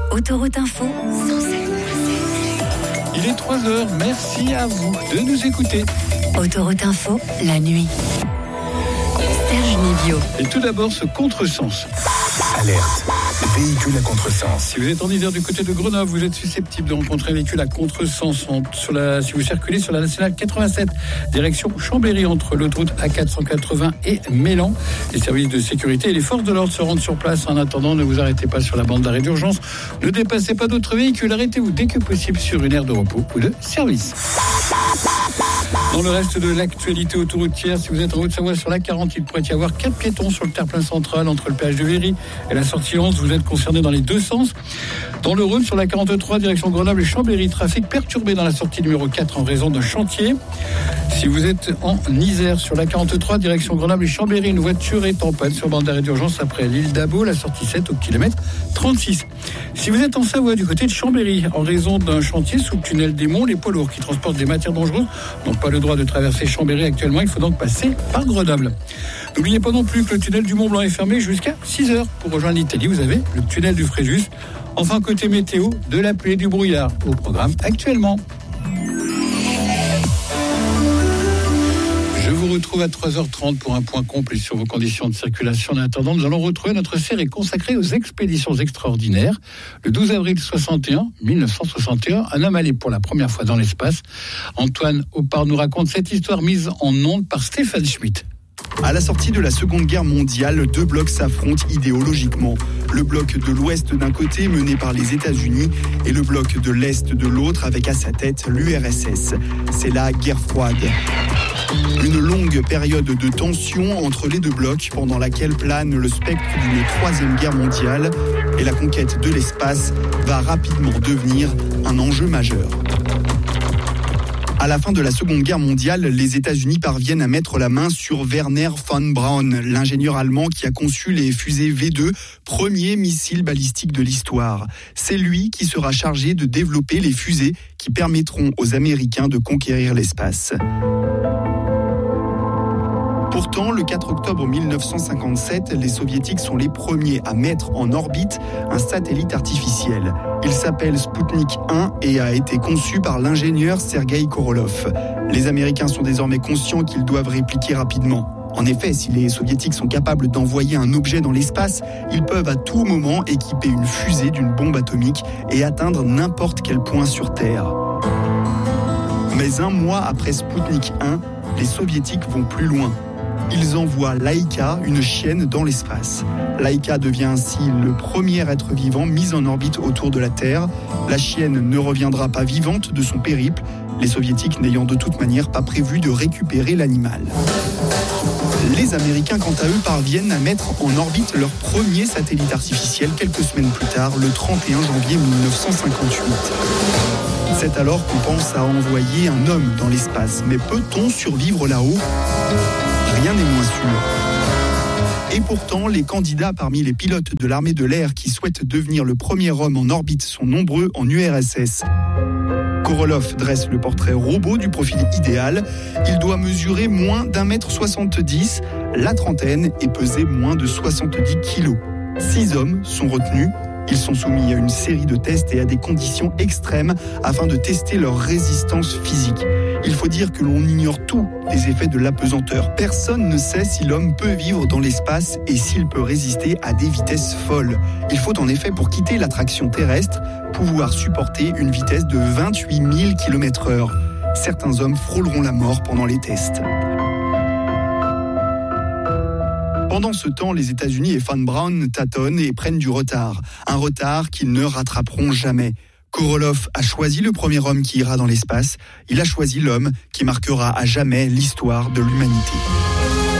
Autoroute Info, 107.7. Il est 3h, merci à vous de nous écouter. Autoroute Info, la nuit. Serge Nivio. Et tout d'abord, ce contresens. Alerte, véhicule à contresens. Si vous êtes en hiver du côté de Grenoble, vous êtes susceptible de rencontrer un véhicule à contresens si vous circulez sur la nationale 87, direction Chambéry, entre l'autoroute A480 et Mélan. Les services de sécurité et les forces de l'ordre se rendent sur place. En attendant, ne vous arrêtez pas sur la bande d'arrêt d'urgence. Ne dépassez pas d'autres véhicules. Arrêtez-vous dès que possible sur une aire de repos ou de service. Dans le reste de l'actualité autoroutière, si vous êtes en Haute-Savoie sur la 40, il pourrait y avoir 4 piétons sur le terre-plein central entre le péage de Véry et la sortie 11. Vous êtes concernés dans les deux sens. Dans le Rhône, sur la 43, direction Grenoble et Chambéry, trafic perturbé dans la sortie numéro 4 en raison d'un chantier. Si vous êtes en Isère, sur la 43, direction Grenoble et Chambéry, une voiture est en panne sur bande d'arrêt d'urgence après l'île d'Abo, la sortie 7 au kilomètre 36. Si vous êtes en Savoie, du côté de Chambéry, en raison d'un chantier sous le tunnel des Monts, les poids lourds qui transportent des matières dangereuses n'ont pas le droit de traverser Chambéry actuellement. Il faut donc passer par Grenoble. N'oubliez pas non plus que le tunnel du Mont-Blanc est fermé jusqu'à 6h. Pour rejoindre l'Italie, vous avez le tunnel du Fréjus. Enfin, côté météo, de la pluie et du brouillard au programme actuellement. Je vous retrouve à 3h30 pour un point complet sur vos conditions de circulation. En attendant, nous allons retrouver notre série consacrée aux expéditions extraordinaires. Le 12 avril 1961, un homme allé pour la première fois dans l'espace. Antoine Oppard nous raconte cette histoire mise en ondes par Stéphane Schmitt. À la sortie de la Seconde Guerre mondiale, deux blocs s'affrontent idéologiquement. Le bloc de l'Ouest d'un côté, mené par les États-Unis, et le bloc de l'Est de l'autre, avec à sa tête l'URSS. C'est la guerre froide. Une longue période de tension entre les deux blocs, pendant laquelle plane le spectre d'une troisième guerre mondiale, et la conquête de l'espace va rapidement devenir un enjeu majeur. À la fin de la Seconde Guerre mondiale, les États-Unis parviennent à mettre la main sur Werner von Braun, l'ingénieur allemand qui a conçu les fusées V2, premier missile balistique de l'histoire. C'est lui qui sera chargé de développer les fusées qui permettront aux Américains de conquérir l'espace. Pourtant, le 4 octobre 1957, les Soviétiques sont les premiers à mettre en orbite un satellite artificiel. Il s'appelle Sputnik 1 et a été conçu par l'ingénieur Sergueï Korolev. Les Américains sont désormais conscients qu'ils doivent répliquer rapidement. En effet, si les Soviétiques sont capables d'envoyer un objet dans l'espace, ils peuvent à tout moment équiper une fusée d'une bombe atomique et atteindre n'importe quel point sur Terre. Mais un mois après Sputnik 1, les Soviétiques vont plus loin. Ils envoient Laika, une chienne, dans l'espace. Laika devient ainsi le premier être vivant mis en orbite autour de la Terre. La chienne ne reviendra pas vivante de son périple, les Soviétiques n'ayant de toute manière pas prévu de récupérer l'animal. Les Américains, quant à eux, parviennent à mettre en orbite leur premier satellite artificiel quelques semaines plus tard, le 31 janvier 1958. C'est alors qu'on pense à envoyer un homme dans l'espace. Mais peut-on survivre là-haut ? Rien n'est moins sûr. Et pourtant, les candidats parmi les pilotes de l'armée de l'air qui souhaitent devenir le premier homme en orbite sont nombreux en URSS. Korolev dresse le portrait robot du profil idéal. Il doit mesurer moins d'1m70, la trentaine, et peser moins de 70 kilos. 6 hommes sont retenus. Ils sont soumis à une série de tests et à des conditions extrêmes afin de tester leur résistance physique. Il faut dire que l'on ignore tout des effets de l'apesanteur. Personne ne sait si l'homme peut vivre dans l'espace et s'il peut résister à des vitesses folles. Il faut en effet, pour quitter l'attraction terrestre, pouvoir supporter une vitesse de 28 000 km/h. Certains hommes frôleront la mort pendant les tests. Pendant ce temps, les États-Unis et Von Braun tâtonnent et prennent du retard. Un retard qu'ils ne rattraperont jamais. Korolev a choisi le premier homme qui ira dans l'espace. Il a choisi l'homme qui marquera à jamais l'histoire de l'humanité.